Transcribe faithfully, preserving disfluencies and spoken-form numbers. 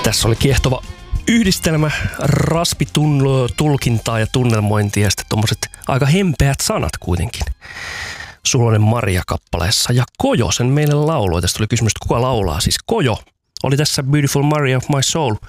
Tässä oli kiehtova yhdistelmä raspitulkintaa ja tunnelmointia ja sitten tommoset aika hempeät sanat kuitenkin. Suloinen Maria-kappaleessa. Ja Kojo sen meille lauloi. Tästä tuli kysymys, että kuka laulaa. Siis Kojo oli tässä Beautiful Maria of My Soul